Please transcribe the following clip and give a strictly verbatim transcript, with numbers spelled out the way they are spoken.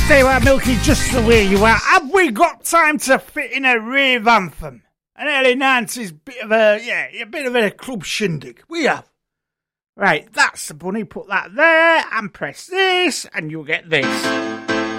Stay White Milky just the way you are. Have we got time to fit in a rave anthem? An early nineties bit of a, yeah, a bit of a club shindig. We have. Right, that's the bunny. Put that there and press this and you'll get this.